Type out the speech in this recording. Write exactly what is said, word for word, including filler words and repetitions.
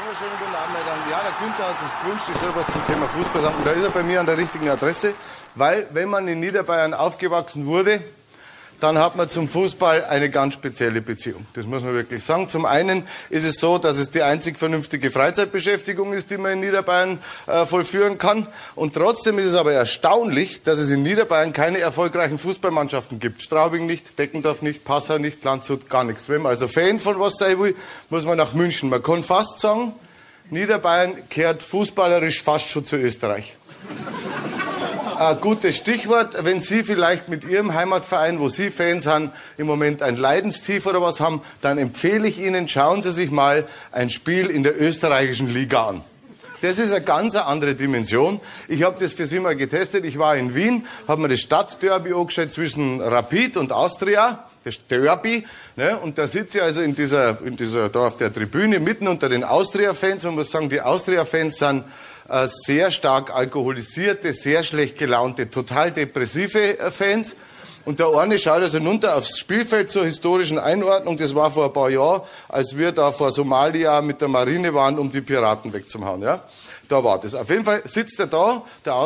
wunderschönen guten Abend, meine Damen und Herren. Ja, der Günther hat sich gewünscht, ich soll was zum Thema Fußball sagen. Und da ist er bei mir an der richtigen Adresse, weil, wenn man in Niederbayern aufgewachsen wurde, dann hat man zum Fußball eine ganz spezielle Beziehung. Das muss man wirklich sagen. Zum einen ist es so, dass es die einzig vernünftige Freizeitbeschäftigung ist, die man in Niederbayern äh, vollführen kann. Und trotzdem ist es aber erstaunlich, dass es in Niederbayern keine erfolgreichen Fußballmannschaften gibt. Straubing nicht, Deckendorf nicht, Passau nicht, Landshut gar nichts. Wenn man also Fan von was sein will, muss man nach München. Man kann fast sagen, Niederbayern kehrt fußballerisch fast schon zu Österreich. Ein gutes Stichwort, wenn Sie vielleicht mit Ihrem Heimatverein, wo Sie Fans sind, im Moment ein Leidenstief oder was haben, dann empfehle ich Ihnen, schauen Sie sich mal ein Spiel in der österreichischen Liga an. Das ist eine ganz andere Dimension. Ich habe das für Sie mal getestet. Ich war in Wien, habe mir das Stadtderby angeschaut zwischen Rapid und Austria, das Derby. Ne? Und da sitze ich also in dieser, in dieser, da auf der Tribüne mitten unter den Austria-Fans. Man muss sagen, die Austria-Fans sind äh, sehr stark alkoholisierte, sehr schlecht gelaunte, total depressive äh, Fans. Und der eine schaut also runter aufs Spielfeld zur historischen Einordnung. Das war vor ein paar Jahren, als wir da vor Somalia mit der Marine waren, um die Piraten wegzuhauen. Ja? Da war das. Auf jeden Fall sitzt er da, der